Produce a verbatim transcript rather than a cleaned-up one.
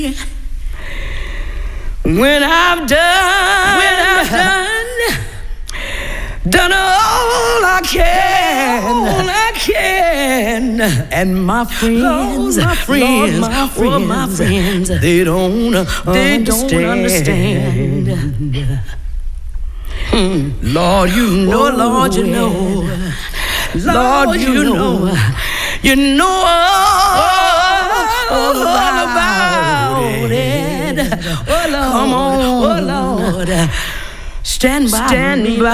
When I've done, when I've done, done all I can, all I can, and my friends, Lord, my friends, Lord, my friends, oh, my friends, they don't, they understand. don't understand. Hmm. Lord, you know, oh, Lord, you know, Lord, Lord you, you know, know, you know all, all, all about, about it. it. Oh Lord, come on, oh Lord, stand by, stand by.